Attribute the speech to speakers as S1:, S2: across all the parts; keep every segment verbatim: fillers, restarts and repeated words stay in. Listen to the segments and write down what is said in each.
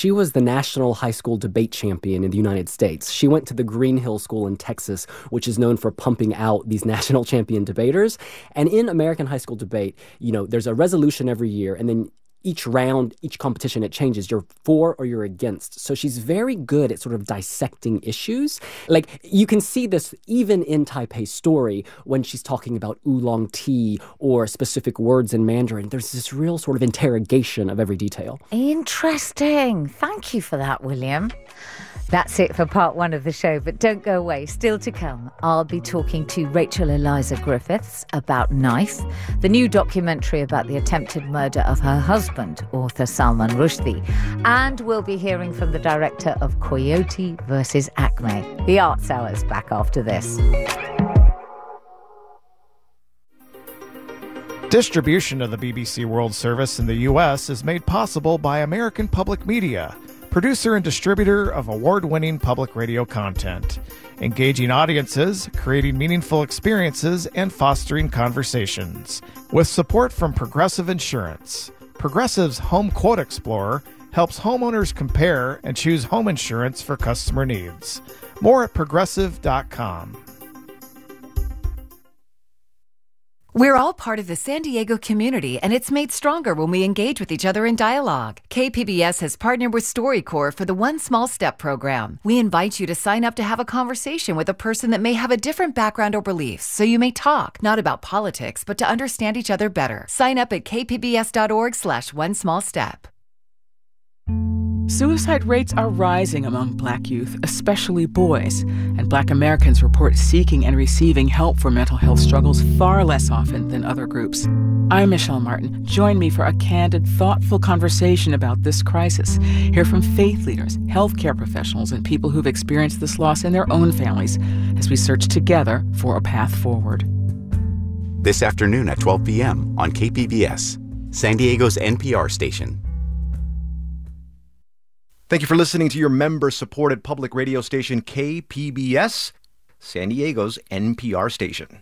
S1: She was the national high school debate champion in the United States. She went to the Green Hill School in Texas, which is known for pumping out these national champion debaters. And in American high school debate, you know, there's a resolution every year, and then each round, each competition, it changes. You're for or you're against. So she's very good at sort of dissecting issues. Like, you can see this even in Taipei's story when she's talking about oolong tea or specific words in Mandarin. There's this real sort of interrogation of every detail.
S2: Interesting. Thank you for that, William. That's it for part one of the show, but don't go away. Still to come, I'll be talking to Rachel Eliza Griffiths about Knife, the new documentary about the attempted murder of her husband, author Salman Rushdie, and we'll be hearing from the director of Coyote versus Acme. The Arts Hour's back after this.
S3: Distribution of the B B C World Service in the U S is made possible by American Public Media, producer and distributor of award-winning public radio content, engaging audiences, creating meaningful experiences, and fostering conversations. With support from Progressive Insurance, Progressive's Home Quote Explorer helps homeowners compare and choose home insurance for customer needs. More at progressive dot com.
S4: We're all part of the San Diego community, and it's made stronger when we engage with each other in dialogue. K P B S has partnered with StoryCorps for the One Small Step program. We invite you to sign up to have a conversation with a person that may have a different background or beliefs, so you may talk, not about politics, but to understand each other better. Sign up at kpbs.org slash one small step.
S5: Suicide rates are rising among Black youth, especially boys, and Black Americans report seeking and receiving help for mental health struggles far less often than other groups. I'm Michelle Martin. Join me for a candid, thoughtful conversation about this crisis. Hear from faith leaders, healthcare professionals, and people who've experienced this loss in their own families as we search together for a path forward.
S6: This afternoon at twelve p.m. on K P B S, San Diego's N P R station.
S7: Thank you for listening to your member-supported public radio station, K P B S, San Diego's N P R station.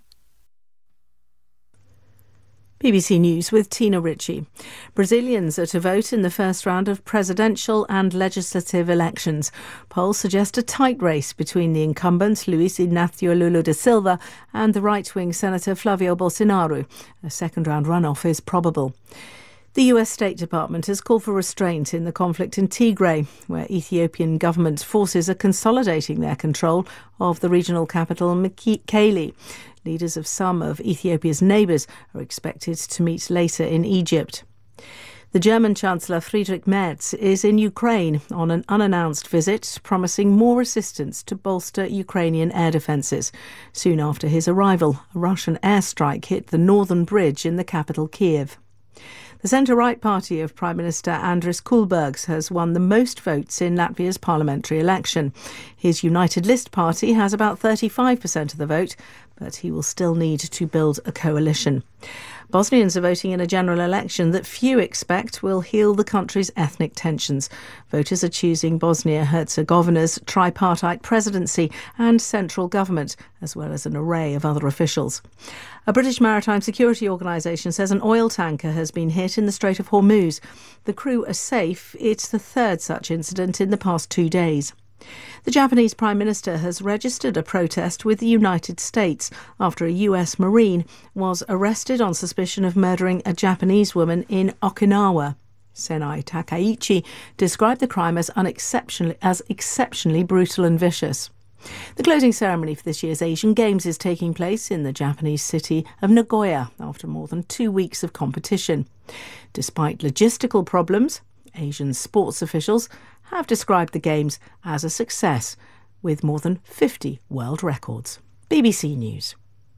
S8: B B C News with Tina Ritchie. Brazilians are to vote in the first round of presidential and legislative elections. Polls suggest a tight race between the incumbent Luiz Inácio Lula da Silva and the right-wing Senator Flavio Bolsonaro. A second-round runoff is probable. The U S State Department has called for restraint in the conflict in Tigray, where Ethiopian government forces are consolidating their control of the regional capital Mekelle. Leaders of some of Ethiopia's neighbours are expected to meet later in Egypt. The German Chancellor Friedrich Merz is in Ukraine on an unannounced visit, promising more assistance to bolster Ukrainian air defences. Soon after his arrival, a Russian airstrike hit the northern bridge in the capital Kiev. The centre-right party of Prime Minister Andris Kulbergs has won the most votes in Latvia's parliamentary election. His United List party has about thirty-five percent of the vote, but he will still need to build a coalition. Bosnians are voting in a general election that few expect will heal the country's ethnic tensions. Voters are choosing Bosnia-Herzegovina's tripartite presidency and central government, as well as an array of other officials. A British maritime security organisation says an oil tanker has been hit in the Strait of Hormuz. The crew are safe. It's the third such incident in the past two days. The Japanese Prime Minister has registered a protest with the United States after a U S Marine was arrested on suspicion of murdering a Japanese woman in Okinawa. Senai Takaichi described the crime as unexceptionally, as exceptionally brutal and vicious. The closing ceremony for this year's Asian Games is taking place in the Japanese city of Nagoya after more than two weeks of competition. Despite logistical problems, Asian sports officials have described the Games as a success, with more than fifty world records. B B C News.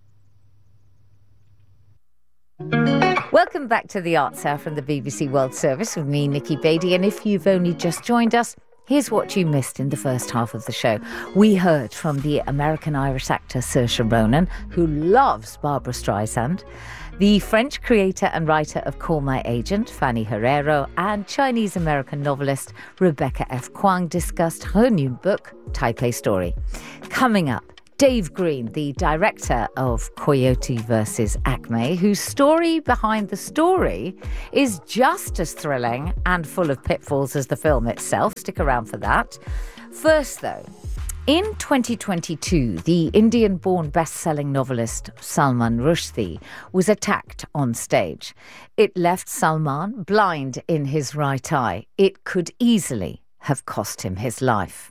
S2: Welcome back to the Arts Hour from the B B C World Service with me, Nikki Beattie. And if you've only just joined us, here's what you missed in the first half of the show. We heard from the American-Irish actor Saoirse Ronan, who loves Barbra Streisand, the French creator and writer of Call My Agent, Fanny Herrero, and Chinese-American novelist Rebecca F. Kuang discussed her new book, Taipei Story. Coming up, Dave Green, the director of Coyote versus Acme, whose story behind the story is just as thrilling and full of pitfalls as the film itself. Stick around for that. First, though, in twenty twenty-two, the Indian-born best-selling novelist Salman Rushdie was attacked on stage. It left Salman blind in his right eye. It could easily have cost him his life.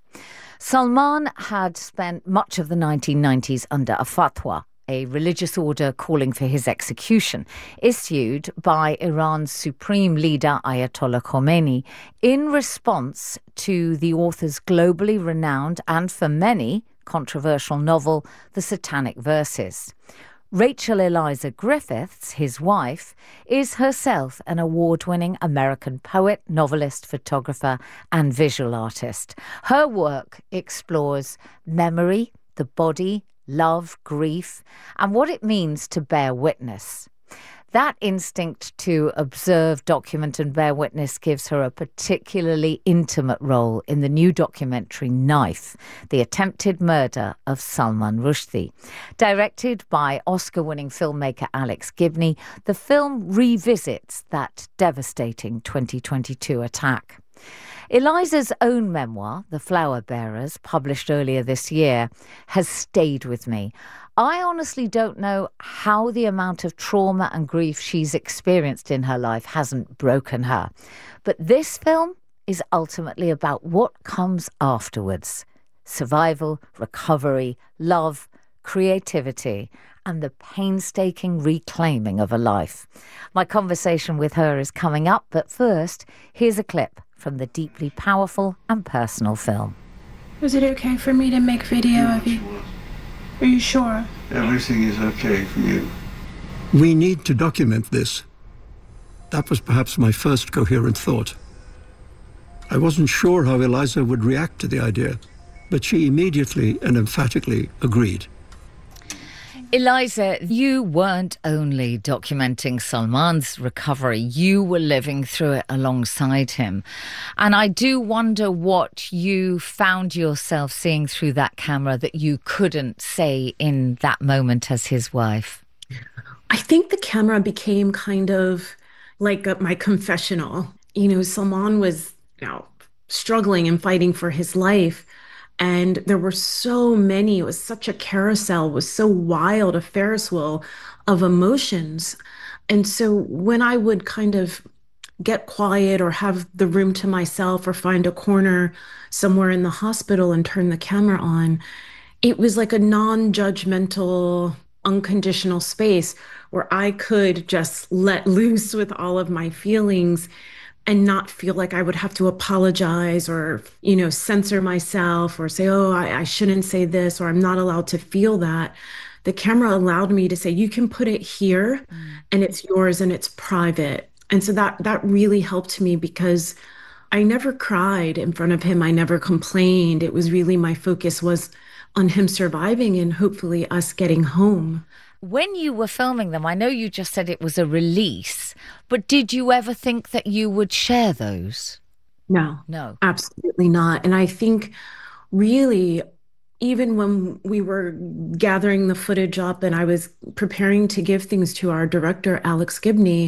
S2: Salman had spent much of the nineteen nineties under a fatwa, a religious order calling for his execution, issued by Iran's supreme leader Ayatollah Khomeini in response to the author's globally renowned and, for many, controversial novel, The Satanic Verses. Rachel Eliza Griffiths, his wife, is herself an award-winning American poet, novelist, photographer and visual artist. Her work explores memory, the body, love, grief, and what it means to bear witness. That instinct to observe, document and bear witness gives her a particularly intimate role in the new documentary Knife, the attempted murder of Salman Rushdie. Directed by Oscar-winning filmmaker Alex Gibney, the film revisits that devastating twenty twenty-two attack. Eliza's own memoir, The Flower Bearers, published earlier this year, has stayed with me. I honestly don't know how the amount of trauma and grief she's experienced in her life hasn't broken her. But this film is ultimately about what comes afterwards. Survival, recovery, love, creativity, and the painstaking reclaiming of a life. My conversation with her is coming up, but first, here's a clip from the deeply powerful and personal film.
S9: Is it okay for me to make video of you? Are you sure?
S10: Everything is okay for you.
S11: We need to document this. That was perhaps my first coherent thought. I wasn't sure how Eliza would react to the idea, but she immediately and emphatically agreed.
S2: Eliza, you weren't only documenting Salman's recovery, you were living through it alongside him. And I do wonder what you found yourself seeing through that camera that you couldn't say in that moment as his wife.
S9: I think the camera became kind of like a, my confessional. You know, Salman was, you know, struggling and fighting for his life. And there were so many, it was such a carousel, it was so wild, a Ferris wheel of emotions. And so when I would kind of get quiet or have the room to myself or find a corner somewhere in the hospital and turn the camera on, it was like a non-judgmental, unconditional space where I could just let loose with all of my feelings and not feel like I would have to apologize or, you know, censor myself or say, oh, I, I shouldn't say this, or I'm not allowed to feel that. The camera allowed me to say, you can put it here mm. and it's yours and it's private. And so that that really helped me because I never cried in front of him. I never complained. It was really, my focus was on him surviving and hopefully us getting home.
S2: When you were filming them, I know you just said it was a release, but did you ever think that you would share those?
S9: No.
S2: No.
S9: Absolutely not. And I think really, even when we were gathering the footage up and I was preparing to give things to our director, Alex Gibney,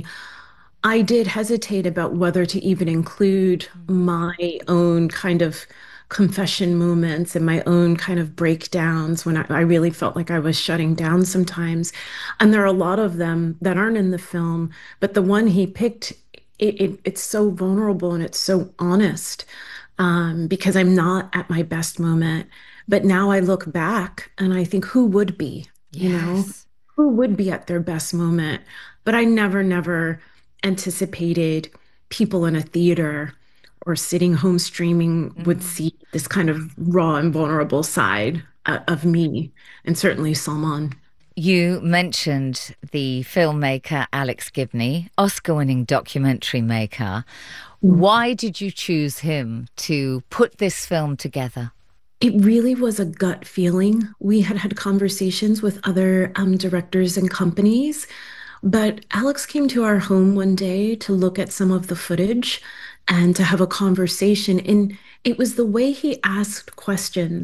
S9: I did hesitate about whether to even include my own kind of confession moments and my own kind of breakdowns when I, I really felt like I was shutting down sometimes. And there are a lot of them that aren't in the film, but the one he picked, it, it, it's so vulnerable and it's so honest um, because I'm not at my best moment. But now I look back and I think, who would be, you
S2: yes.
S9: know, who would be at their best moment? But I never, never anticipated people in a theater or sitting home streaming mm-hmm. would see this kind of raw and vulnerable side uh, of me, and certainly Salman.
S2: You mentioned the filmmaker Alex Gibney, Oscar-winning documentary maker. Mm-hmm. Why did you choose him to put this film together?
S9: It really was a gut feeling. We had had conversations with other um, directors and companies, but Alex came to our home one day to look at some of the footage and to have a conversation. And it was the way he asked questions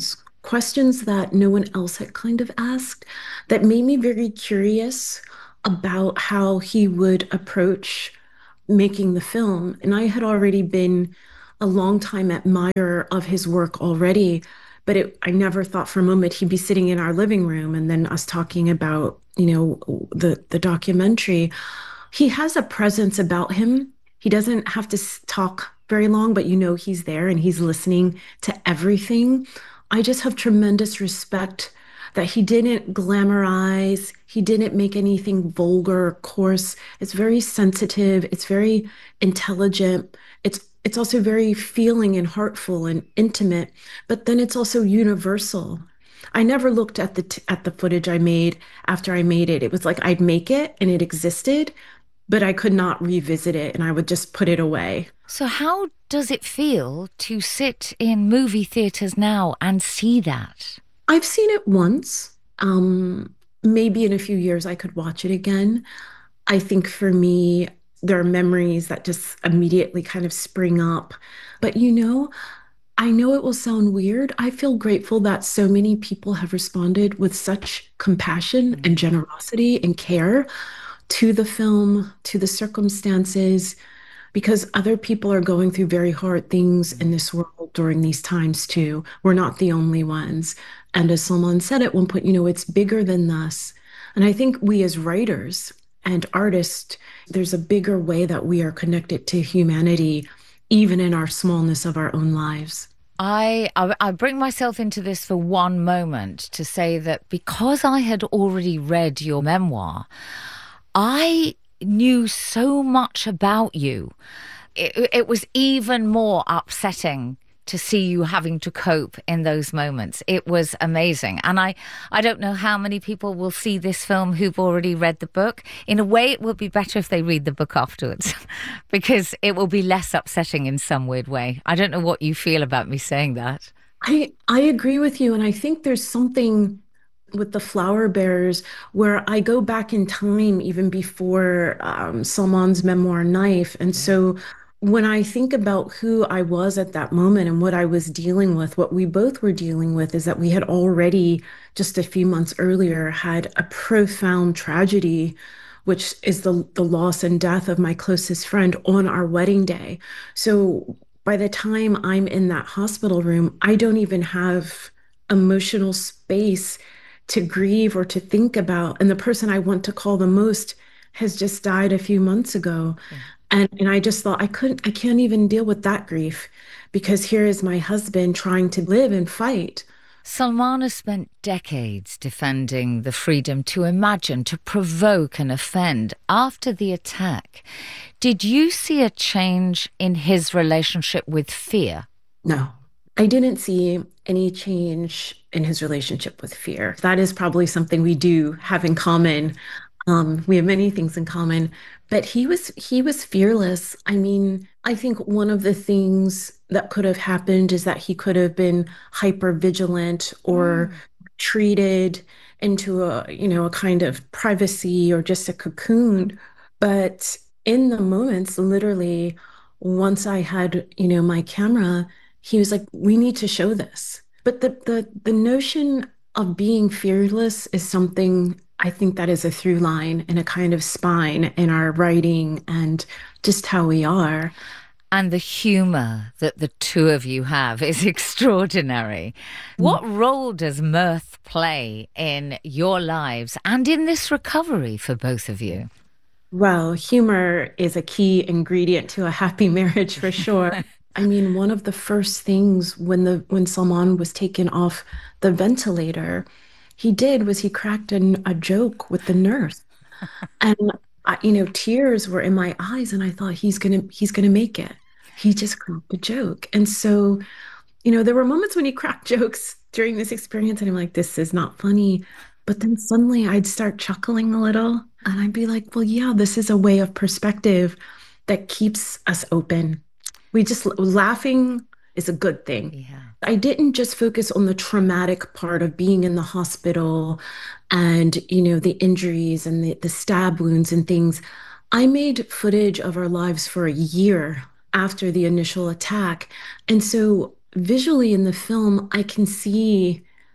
S9: questions that no one else had kind of asked that made me very curious about how he would approach making the film. And I had already been a long time admirer of his work already, but it, I never thought for a moment he'd be sitting in our living room and then us talking about, you know, the, the documentary. He has a presence about him. He doesn't have to talk very long, but you know he's there and he's listening to everything. I just have tremendous respect that he didn't glamorize, he didn't make anything vulgar or coarse. It's very sensitive, it's very intelligent, it's it's also very feeling and heartful and intimate, but then it's also universal. I never looked at the t- at the footage I made after I made it. It was like I'd make it and it existed, but I could not revisit it and I would just put it away.
S2: So how does it feel to sit in movie theaters now and see that?
S9: I've seen it once. Um, maybe in a few years I could watch it again. I think for me, there are memories that just immediately kind of spring up. But you know, I know it will sound weird. I feel grateful that so many people have responded with such compassion and generosity and care to the film, to the circumstances, because other people are going through very hard things in this world during these times too. We're not the only ones. And as Salman said at one point, you know, it's bigger than us. And I think we as writers and artists, there's a bigger way that we are connected to humanity, even in our smallness of our own lives.
S2: I, I I bring myself into this for one moment to say that because I had already read your memoir, I knew so much about you. It, it was even more upsetting to see you having to cope in those moments. It was amazing. And I, I don't know how many people will see this film who've already read the book. In a way, it would be better if they read the book afterwards because it will be less upsetting in some weird way. I don't know what you feel about me saying that.
S9: I, I agree with you. And I think there's something with the Flower Bearers where I go back in time even before um, Salman's memoir, Knife. And so when I think about who I was at that moment and what I was dealing with, what we both were dealing with is that we had already, just a few months earlier, had a profound tragedy, which is the, the loss and death of my closest friend on our wedding day. So by the time I'm in that hospital room, I don't even have emotional space to grieve or to think about. And the person I want to call the most has just died a few months ago. Yeah. And and I just thought I couldn't, I can't even deal with that grief because here is my husband trying to live and fight.
S2: Salman has spent decades defending the freedom to imagine, to provoke and offend. After the attack, did you see a change in his relationship with fear?
S9: No, I didn't see any change in his relationship with fear. That is probably something we do have in common. Um, we have many things in common, but he was he was fearless. I mean, I think one of the things that could have happened is that he could have been hyper vigilant or mm. treated into a, you know, a kind of privacy or just a cocoon. But in the moments, literally, once I had, you know, my camera, he was like, we need to show this. But the the the notion of being fearless is something I think that is a through line and a kind of spine in our writing and just how we are.
S2: And the humour that the two of you have is extraordinary. What role does mirth play in your lives and in this recovery for both of you?
S9: Well, humor is a key ingredient to a happy marriage for sure. I mean, one of the first things when the when Salman was taken off the ventilator, he did was he cracked an, a joke with the nurse. And, I, you know, tears were in my eyes and I thought he's going to he's going to make it. He just cracked a joke. And so, you know, there were moments when he cracked jokes during this experience and I'm like, this is not funny. But then suddenly I'd start chuckling a little and I'd be like, well, yeah, this is a way of perspective that keeps us open. We just laughing is a good thing.
S2: Yeah.
S9: I didn't just focus on the traumatic part of being in the hospital and, you know, the injuries and the, the stab wounds and things. I made footage of our lives for a year after the initial attack. And so visually in the film, I can see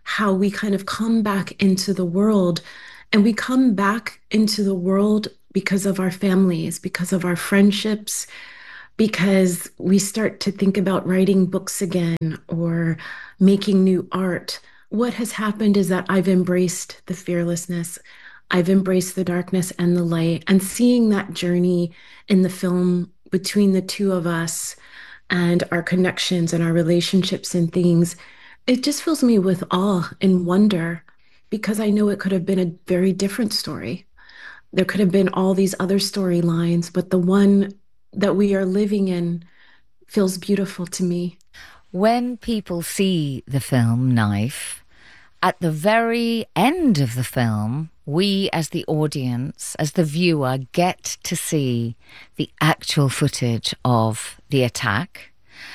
S9: how we kind of come back into the world, and we come back into the world because of our families, because of our friendships, because we start to think about writing books again or making new art. What has happened is that I've embraced the fearlessness. I've embraced the darkness and the light, and seeing that journey in the film between the two of us and our connections and our relationships and things, it just fills me with awe and wonder, because I know it could have been a very different story. There could have been all these other storylines, but the one that we are living in feels beautiful to me.
S2: When people see the film Knife, at the very end of the film, we as the audience, as the viewer, get to see the actual footage of the attack.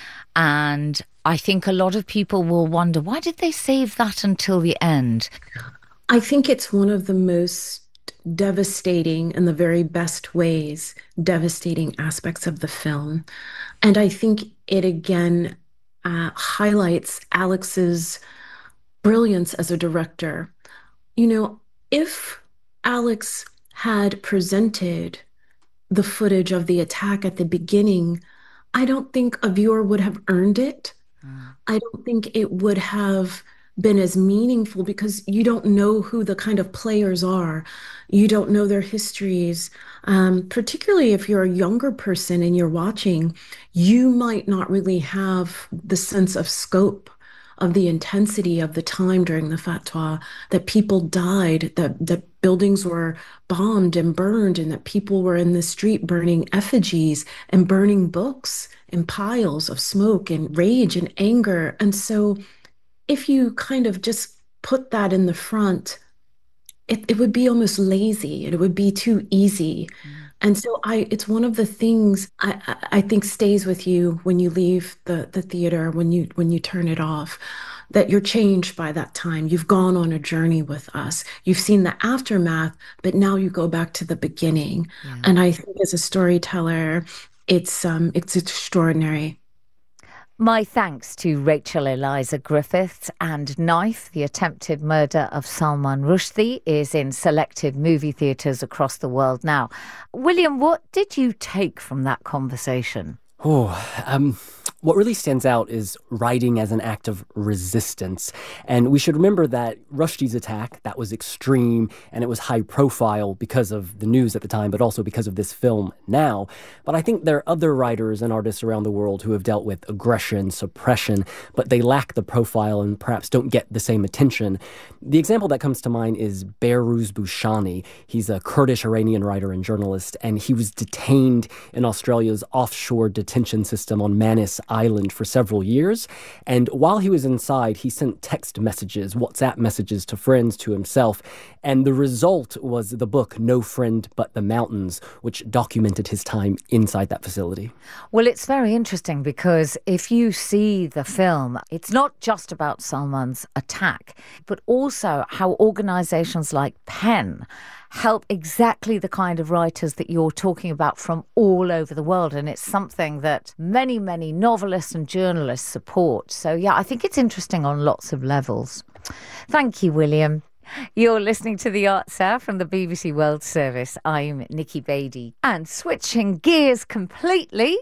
S2: And I think a lot of people will wonder, why did they save that until the end?
S9: I think it's one of the most devastating, in the very best ways, devastating aspects of the film. And I think it again uh, highlights Alex's brilliance as a director. You know, if Alex had presented the footage of the attack at the beginning, I don't think a viewer would have earned it. Mm. I don't think it would have been as meaningful, because you don't know who the kind of players are. You don't know their histories. Um, particularly if you're a younger person and you're watching, you might not really have the sense of scope of the intensity of the time during the fatwa, that people died, that, that buildings were bombed and burned, and that people were in the street burning effigies and burning books in piles of smoke and rage and anger. And so if you kind of just put that in the front, it, it would be almost lazy. It would be too easy. Mm. And so I, it's one of the things I, I think stays with you when you leave the, the theater, when you when you turn it off, that you're changed by that time. You've gone on a journey with us. You've seen the aftermath, but now you go back to the beginning. Yeah. And I think as a storyteller, it's um, it's extraordinary.
S2: My thanks to Rachel Eliza Griffiths. And Knife, the attempted murder of Salman Rushdie, is in selected movie theatres across the world now. William, what did you take from that conversation?
S1: Oh, um, what really stands out is writing as an act of resistance. And we should remember that Rushdie's attack, that was extreme and it was high profile because of the news at the time, but also because of this film now. But I think there are other writers and artists around the world who have dealt with aggression, suppression, but they lack the profile and perhaps don't get the same attention. The example that comes to mind is Behrouz Booshani. He's a Kurdish-Iranian writer and journalist, and he was detained in Australia's offshore detention system on Manus Island for several years. And while he was inside, he sent text messages, WhatsApp messages to friends, to himself. And the result was the book No Friend But the Mountains, which documented his time inside that facility.
S2: Well, it's very interesting because if you see the film, it's not just about Salman's attack, but also how organizations like PEN help exactly the kind of writers that you're talking about from all over the world. And it's something that many, many novelists and journalists support. So, yeah, I think it's interesting on lots of levels. Thank you, William. You're listening to The Arts Hour from the B B C World Service. I'm Nikki Beattie. And switching gears completely,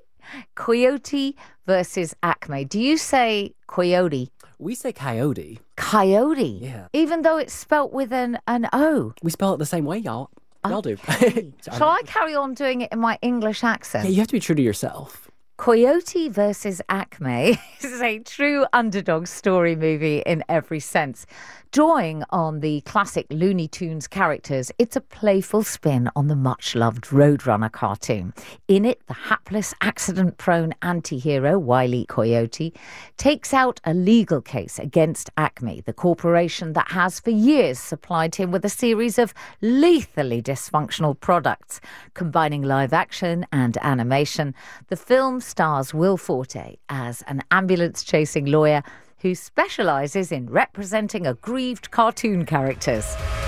S2: Coyote versus Acme. Do you say coyote?
S1: We say coyote.
S2: Coyote?
S1: Yeah.
S2: Even though it's spelt with an, an O?
S1: We spell it the same way, y'all. Y'all
S2: Oh.
S1: do.
S2: Shall I carry on doing it in my English accent?
S1: Yeah, you have to be true to yourself.
S2: Coyote versus Acme is a true underdog story movie in every sense. Drawing on the classic Looney Tunes characters, it's a playful spin on the much-loved Roadrunner cartoon. In it, the hapless, accident-prone anti-hero, Wile E. Coyote, takes out a legal case against Acme, the corporation that has for years supplied him with a series of lethally dysfunctional products. Combining live action and animation, the film stars Will Forte as an ambulance-chasing lawyer who specialises in representing aggrieved cartoon characters.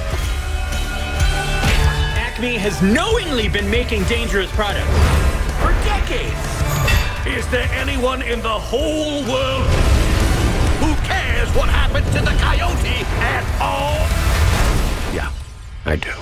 S12: Acme has knowingly been making dangerous products for decades. Is there anyone in the whole world who cares what happens
S13: attachment to the Coyote at all?
S14: Yeah, I do.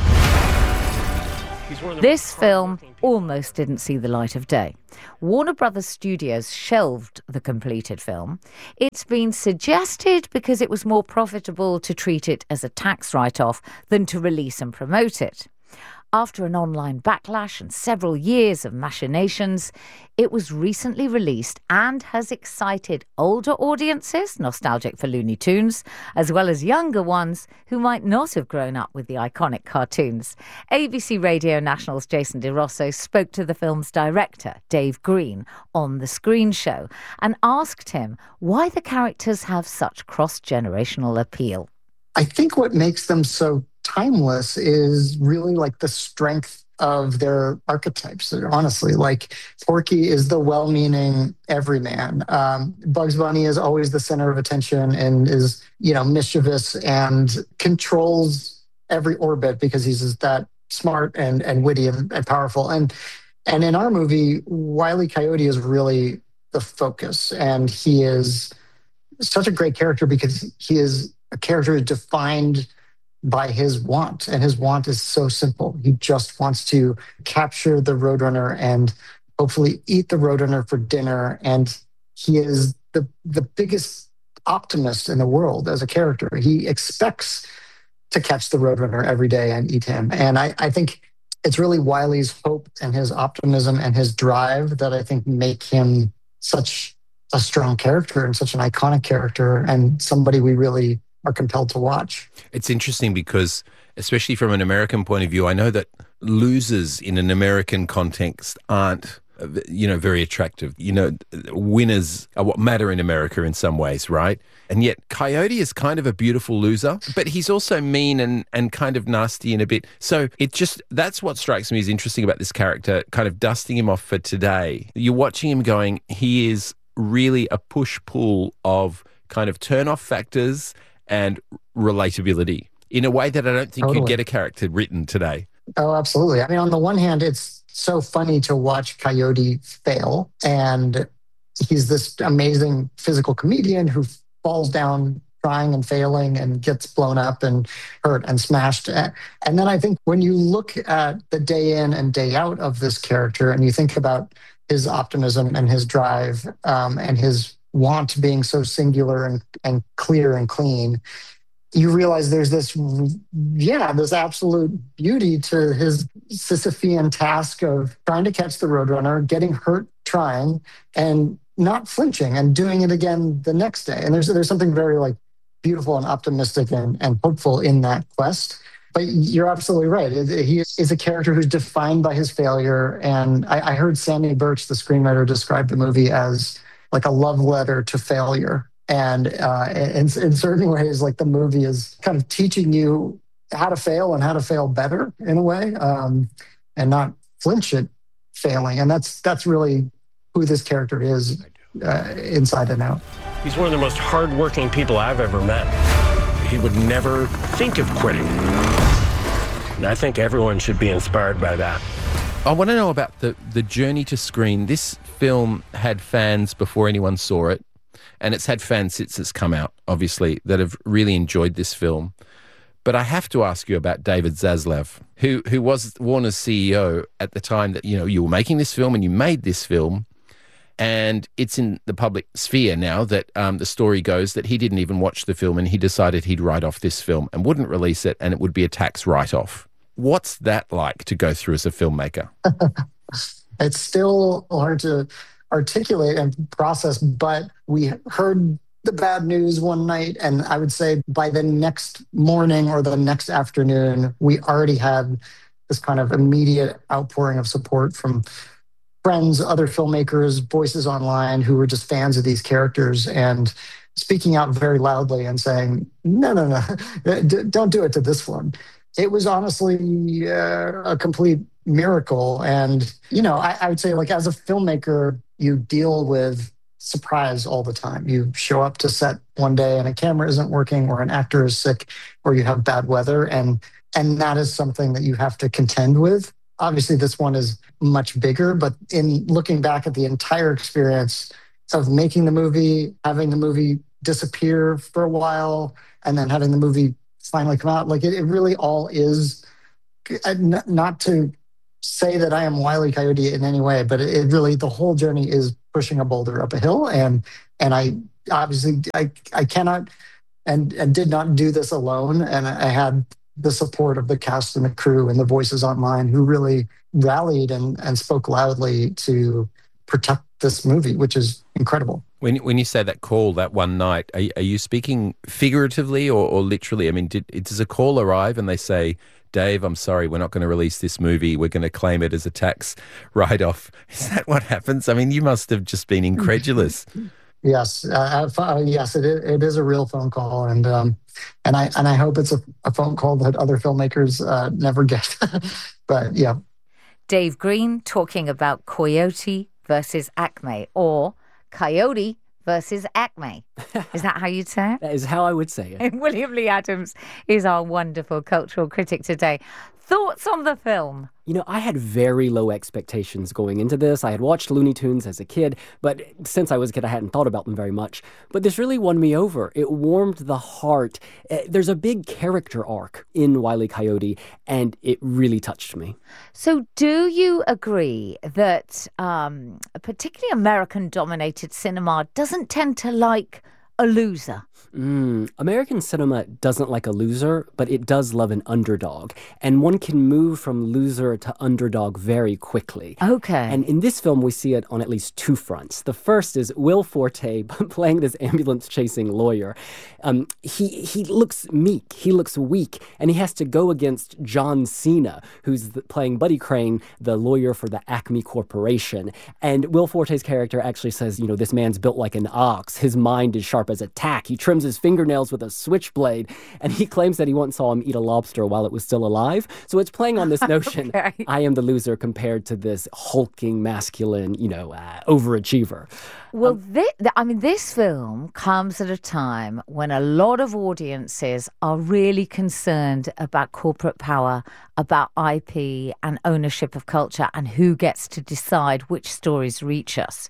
S2: This film almost didn't see the light of day. Warner Brothers Studios shelved the completed film. It's been suggested because it was more profitable to treat it as a tax write-off than to release and promote it. After an online backlash and several years of machinations, it was recently released and has excited older audiences, nostalgic for Looney Tunes, as well as younger ones who might not have grown up with the iconic cartoons. A B C Radio National's Jason DeRosso spoke to the film's director, Dave Green, on The Screen Show and asked him why the characters have such cross-generational appeal.
S15: I think what makes them so timeless is really like the strength of their archetypes, honestly. Like Porky is the well-meaning everyman. Um, Bugs Bunny is always the center of attention and is, you know, mischievous and controls every orbit because he's just that smart and, and witty and, and powerful. And, and in our movie, Wile E. Coyote is really the focus. And he is such a great character because he is a character defined by his want. And his want is so simple. He just wants to capture the Roadrunner and hopefully eat the Roadrunner for dinner. And he is the, the biggest optimist in the world as a character. He expects to catch the Roadrunner every day and eat him. And I, I think it's really Wiley's hope and his optimism and his drive that I think make him such a strong character and such an iconic character and somebody we really are compelled to watch.
S14: It's interesting because, especially from an American point of view, I know that losers in an American context aren't, you know, very attractive. You know, winners are what matter in America in some ways, right? And yet Coyote is kind of a beautiful loser, but he's also mean and, and kind of nasty in a bit. So it just, that's what strikes me as interesting about this character, kind of dusting him off for today. You're watching him going, he is really a push-pull of kind of turn-off factors and relatability in a way that I don't think totally. You'd get a character written today.
S15: Oh, absolutely. I mean, on the one hand, it's so funny to watch Coyote fail. And he's this amazing physical comedian who falls down trying and failing and gets blown up and hurt and smashed. And then I think when you look at the day in and day out of this character and you think about his optimism and his drive um, and his want being so singular and, and clear and clean, you realize there's this, yeah, this absolute beauty to his Sisyphean task of trying to catch the Roadrunner, getting hurt trying, and not flinching and doing it again the next day. And there's there's something very like beautiful and optimistic and, and hopeful in that quest. But you're absolutely right. He is a character who's defined by his failure. And I, I heard Sammy Birch, the screenwriter, describe the movie as like a love letter to failure. And uh, in, in certain ways, like the movie is kind of teaching you how to fail and how to fail better in a way, um, and not flinch at failing. And that's that's really who this character is uh, inside and out.
S12: He's one of the most hardworking people I've ever met. He would never think of quitting. And I think everyone should be inspired by that.
S14: I want to know about the, the journey to screen. This film had fans before anyone saw it, and it's had fans since it's come out, obviously, that have really enjoyed this film. But I have to ask you about David Zaslav, who who was Warner's C E O at the time that, you know, you were making this film and you made this film. And it's in the public sphere now that um, the story goes that he didn't even watch the film and he decided he'd write off this film and wouldn't release it, and it would be a tax write-off. What's that like to go through as a filmmaker?
S15: It's still hard to articulate and process, but we heard the bad news one night, and I would say by the next morning or the next afternoon, we already had this kind of immediate outpouring of support from friends, other filmmakers, voices online who were just fans of these characters and speaking out very loudly and saying, no, no, no, don't do it to this one. It was honestly uh, a complete miracle. And, you know, I, I would say, like, as a filmmaker, you deal with surprise all the time. You show up to set one day and a camera isn't working, or an actor is sick, or you have bad weather. And, and that is something that you have to contend with. Obviously, this one is much bigger, but in looking back at the entire experience of making the movie, having the movie disappear for a while and then having the movie finally come out. Like it, it really all is, not to say that I am Wile E. Coyote in any way, but it, it really, the whole journey is pushing a boulder up a hill. And and I obviously, I, I cannot and, and did not do this alone. And I had the support of the cast and the crew and the voices online who really rallied and, and spoke loudly to protect this movie, which is incredible.
S14: When when you say that call that one night, are, are you speaking figuratively or, or literally? I mean, did, does a call arrive and they say, Dave, I'm sorry, we're not going to release this movie. We're going to claim it as a tax write-off. Is that what happens? I mean, you must have just been incredulous.
S15: Yes, uh, uh, yes, it is, it is a real phone call, and um, and I and I hope it's a, a phone call that other filmmakers uh, never get. But yeah,
S2: Dave Green talking about Coyote versus Acme, or Coyote versus Acme. Is that how you'd say it?
S1: That is how I would say it.
S2: William Lee Adams is our wonderful cultural critic today. Thoughts on the film?
S1: You know, I had very low expectations going into this. I had watched Looney Tunes as a kid, but since I was a kid, I hadn't thought about them very much. But this really won me over. It warmed the heart. There's a big character arc in Wile E. Coyote, and it really touched me.
S2: So do you agree that um, particularly American-dominated cinema doesn't tend to like a loser?
S1: Mm, American cinema doesn't like a loser, but it does love an underdog. And one can move from loser to underdog very quickly.
S2: Okay.
S1: And in this film, we see it on at least two fronts. The first is Will Forte playing this ambulance-chasing lawyer. Um, he, he looks meek, he looks weak, and he has to go against John Cena, who's the, playing Buddy Crane, the lawyer for the Acme Corporation. And Will Forte's character actually says, you know, this man's built like an ox. His mind is sharp as a tack. He trims his fingernails with a switchblade, and he claims that he once saw him eat a lobster while it was still alive. So it's playing on this notion, okay. I am the loser compared to this hulking, masculine, you know, uh, overachiever.
S2: Well,
S1: um,
S2: this, I mean, this film comes at a time when a lot of audiences are really concerned about corporate power, about I P and ownership of culture, and who gets to decide which stories reach us.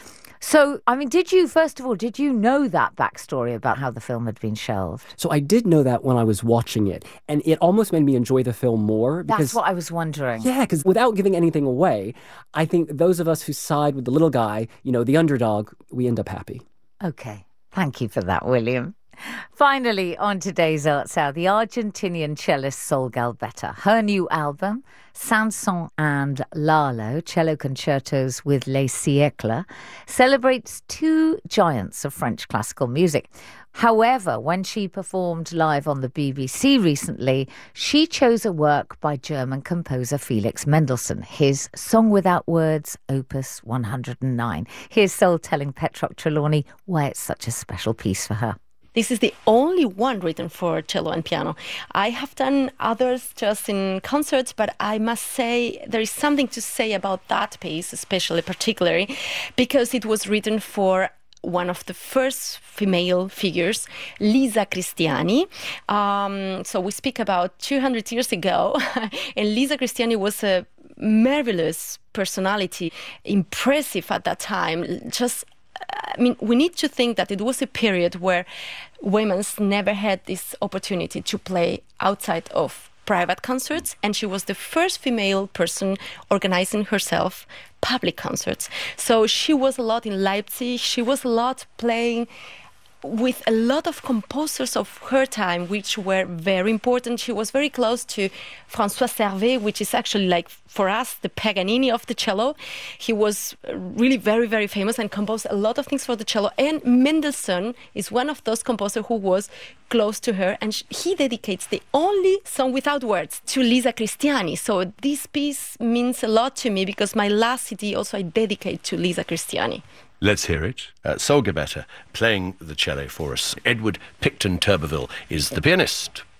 S2: So, I mean, did you, first of all, did you know that backstory about how the film had been shelved?
S1: So I did know that when I was watching it, and it almost made me enjoy the film more. Because,
S2: that's what I was wondering.
S1: Yeah, because without giving anything away, I think those of us who side with the little guy, you know, the underdog, we end up happy.
S2: Okay. Thank you for that, William. Finally, on today's Arts Hour, the Argentinian cellist Sol Gálvez. Her new album, Sanson and Lalo, Cello Concertos with Les Siècles, celebrates two giants of French classical music. However, when she performed live on the B B C recently, she chose a work by German composer Felix Mendelssohn, his Song Without Words, Opus one hundred nine. Here's Sol telling Petrock Trelawney why it's such a special piece for her.
S16: This is the only one written for cello and piano. I have done others just in concerts, but I must say there is something to say about that piece, especially particularly, because it was written for one of the first female figures, Lisa Cristiani. Um, so we speak about two hundred years ago, and Lisa Cristiani was a marvelous personality, impressive at that time, just I mean, we need to think that it was a period where women never had this opportunity to play outside of private concerts, and she was the first female person organizing herself public concerts. So she was a lot in Leipzig, she was a lot playing with a lot of composers of her time, which were very important. She was very close to François Servet, which is actually like, for us, the Paganini of the cello. He was really very, very famous and composed a lot of things for the cello. And Mendelssohn is one of those composers who was close to her, and he dedicates the only Song Without Words to Lisa Cristiani. So this piece means a lot to me because my last C D also I dedicate to Lisa Cristiani.
S13: Let's hear it. Uh, Sol Gálvez playing the cello for us. Edward Picton Turbeville is the pianist.